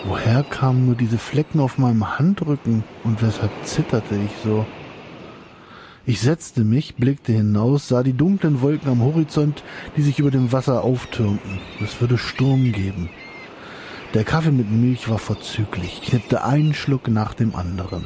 Woher kamen nur diese Flecken auf meinem Handrücken und weshalb zitterte ich so? Ich setzte mich, blickte hinaus, sah die dunklen Wolken am Horizont, die sich über dem Wasser auftürmten. Es würde Sturm geben. Der Kaffee mit Milch war vorzüglich. Ich knippte einen Schluck nach dem anderen.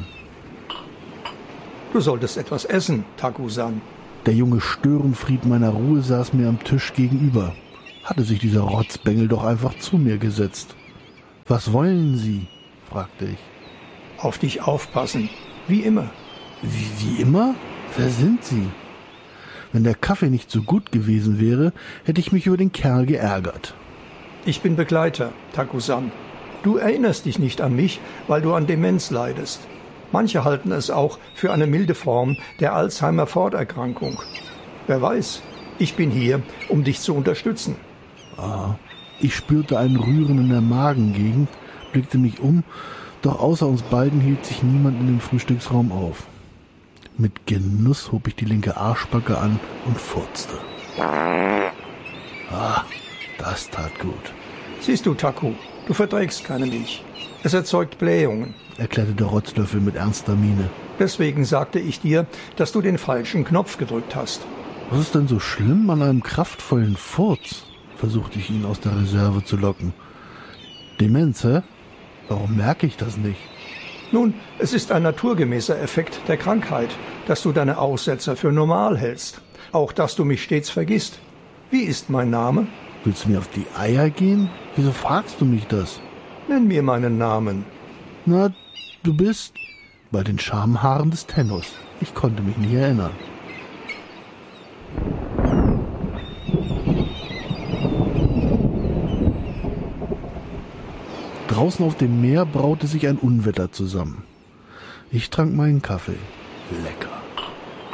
Du solltest etwas essen, Taku-san. Der junge Störenfried meiner Ruhe saß mir am Tisch gegenüber. Hatte sich dieser Rotzbengel doch einfach zu mir gesetzt. »Was wollen Sie?« fragte ich. »Auf dich aufpassen, wie immer.« Wie immer? Wer sind Sie? Wenn der Kaffee nicht so gut gewesen wäre, hätte ich mich über den Kerl geärgert. »Ich bin Begleiter, Taku-san. Du erinnerst dich nicht an mich, weil du an Demenz leidest. Manche halten es auch für eine milde Form der Alzheimer-Forderkrankung. Wer weiß, ich bin hier, um dich zu unterstützen.« Ich spürte ein Rühren in der Magengegend, blickte mich um, doch außer uns beiden hielt sich niemand in dem Frühstücksraum auf. Mit Genuss hob ich die linke Arschbacke an und furzte. Das tat gut. »Siehst du, Taku, du verträgst keine Milch. Es erzeugt Blähungen«, erklärte der Rotzlöffel mit ernster Miene. »Deswegen sagte ich dir, dass du den falschen Knopf gedrückt hast.« Was ist denn so schlimm an einem kraftvollen Furz? Versuchte ich ihn aus der Reserve zu locken. Demenz, hä? Warum merke ich das nicht? Nun, es ist ein naturgemäßer Effekt der Krankheit, dass du deine Aussetzer für normal hältst. Auch, dass du mich stets vergisst. Wie ist mein Name? Willst du mir auf die Eier gehen? Wieso fragst du mich das? Nenn mir meinen Namen. Na, du bist bei den Schamhaaren des Tennos. Ich konnte mich nicht erinnern. Draußen auf dem Meer braute sich ein Unwetter zusammen. Ich trank meinen Kaffee. Lecker.